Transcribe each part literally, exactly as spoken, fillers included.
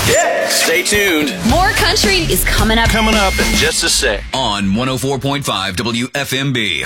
Yeah. Stay tuned. More country is coming up. Coming up in just a sec. On one oh four point five W F M B.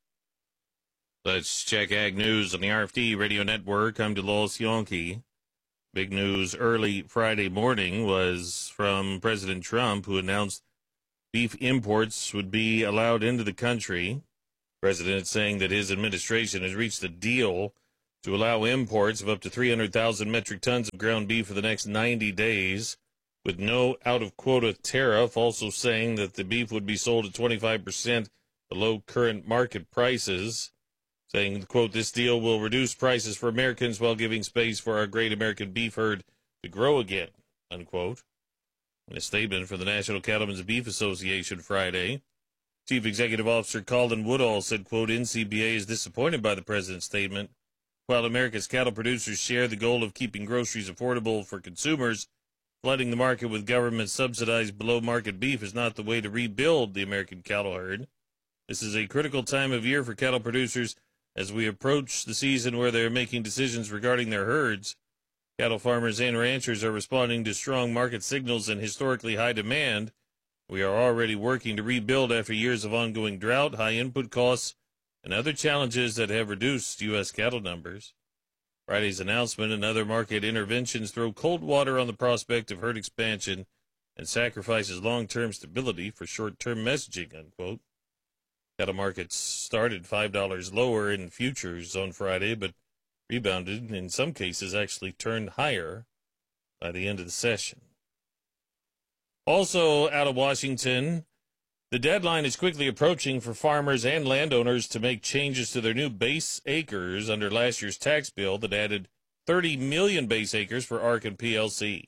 Let's check Ag News on the R F D Radio Network. I'm DeLois Yonke. Big news early Friday morning was from President Trump, who announced beef imports would be allowed into the country. The president saying that his administration has reached a deal to allow imports of up to three hundred thousand metric tons of ground beef for the next ninety days with no out-of-quota tariff, also saying that the beef would be sold at twenty-five percent below current market prices, saying, quote, this deal will reduce prices for Americans while giving space for our great American beef herd to grow again, unquote. In a statement from the National Cattlemen's Beef Association Friday, Chief Executive Officer Colin Woodall said, quote, N C B A is disappointed by the president's statement. While America's cattle producers share the goal of keeping groceries affordable for consumers, flooding the market with government-subsidized below-market beef is not the way to rebuild the American cattle herd. This is a critical time of year for cattle producers as we approach the season where they're making decisions regarding their herds. Cattle farmers and ranchers are responding to strong market signals and historically high demand. We are already working to rebuild after years of ongoing drought, high input costs, and other challenges that have reduced U S cattle numbers. Friday's announcement and other market interventions throw cold water on the prospect of herd expansion and sacrifices long-term stability for short-term messaging, unquote. Cattle markets started five dollars lower in futures on Friday, but rebounded and in some cases actually turned higher by the end of the session. Also out of Washington, the deadline is quickly approaching for farmers and landowners to make changes to their new base acres under last year's tax bill that added thirty million base acres for A R C and P L C.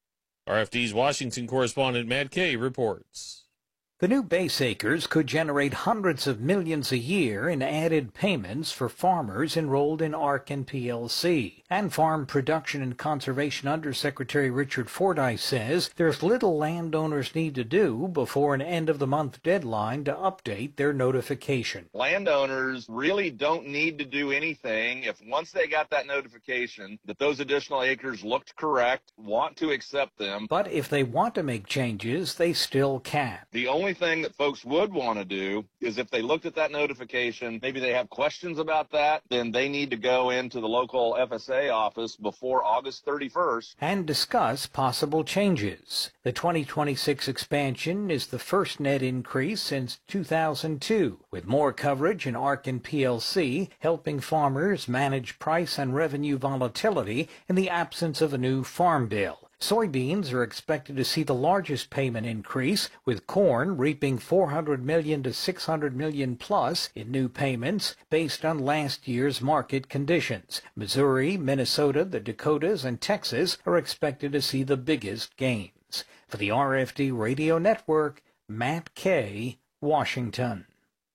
R F D's Washington correspondent Matt Kay reports. The new base acres could generate hundreds of millions a year in added payments for farmers enrolled in A R C and P L C. And Farm Production and Conservation Undersecretary Richard Fordyce says there's little landowners need to do before an end-of-the-month deadline to update their notification. Landowners really don't need to do anything if once they got that notification that those additional acres looked correct, want to accept them. But if they want to make changes, they still can. The only thing that folks would want to do is if they looked at that notification, maybe they have questions about that, then they need to go into the local F S A office before August thirty-first and discuss possible changes. The twenty twenty-six expansion is the first net increase since two thousand two, with more coverage in A R C and P L C, helping farmers manage price and revenue volatility in the absence of a new farm bill. Soybeans are expected to see the largest payment increase, with corn reaping four hundred million dollars to six hundred million dollars plus in new payments based on last year's market conditions. Missouri, Minnesota, the Dakotas, and Texas are expected to see the biggest gains. For the R F D Radio Network, Matt Kay, Washington.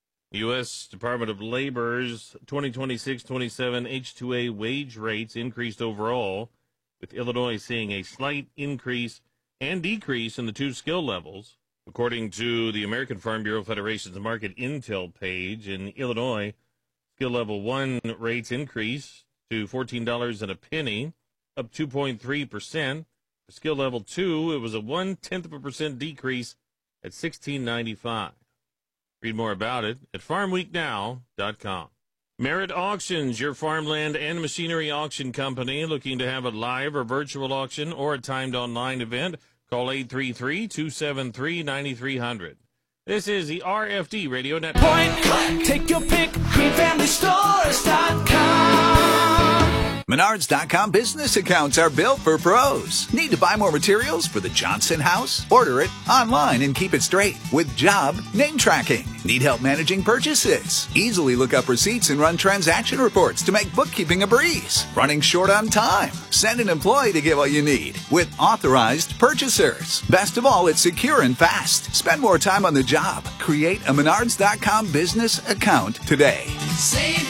U S Department of Labor's twenty twenty-six twenty-seven H two A wage rates increased overall, with Illinois seeing a slight increase and decrease in the two skill levels. According to the American Farm Bureau Federation's Market Intel page, in Illinois, skill level one rates increased to fourteen dollars and a penny, up two point three percent. For skill level two, it was a one-tenth of a percent decrease at sixteen ninety-five. Read more about it at farm week now dot com. Merit Auctions, your farmland and machinery auction company, looking to have a live or virtual auction or a timed online event. Call eight three three, two seven three, nine three zero zero. This is the R F D Radio Network. Point, take your pick, green family stores dot com. Menards dot com business accounts are built for pros. Need to buy more materials for the Johnson house? Order it online and keep it straight with job name tracking. Need help managing purchases? Easily look up receipts and run transaction reports to make bookkeeping a breeze. Running short on time? Send an employee to get what you need with authorized purchasers. Best of all, it's secure and fast. Spend more time on the job. Create a Menards dot com business account today. Save